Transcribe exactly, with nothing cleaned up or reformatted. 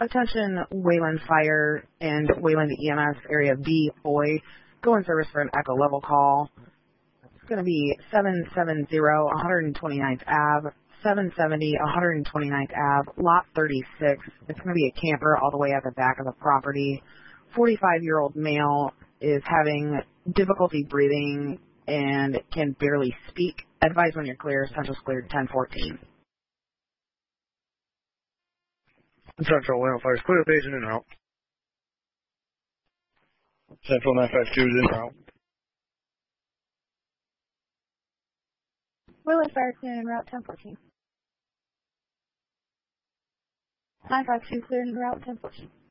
Attention Wayland Fire and Wayland E M S Area B, Boy. Go in service for an echo level call. It's going to be seven seven zero one twenty-ninth Avenue, seven seventy one twenty-ninth Avenue, Lot thirty-six. It's going to be a camper all the way at the back of the property. forty-five-year-old male is having difficulty breathing and can barely speak. Advise when you're clear. Central's cleared ten fourteen. Central Wayland Fire is clear, patient en route. Central nine five two is en route. Wayland Fire clear en route ten fourteen. nine five two clear en route ten fourteen.